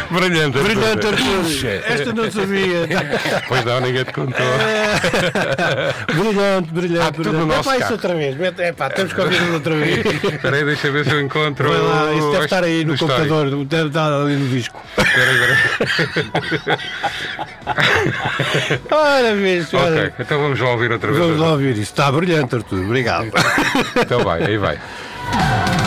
Brilhante, Arthur. Esta não sabia. Pois não, ninguém te contou. Brilhante. Tudo no nosso isso outra vez. Temos que ouvir outra vez. Espera aí, deixa eu ver se eu encontro. Vai lá, isso deve estar aí no computador, deve estar ali no disco. Ora, vês. Ok, então vamos lá ouvir outra vez. Vamos lá ouvir isso. Está brilhante, Arthur. Obrigado. Então vai, aí vai.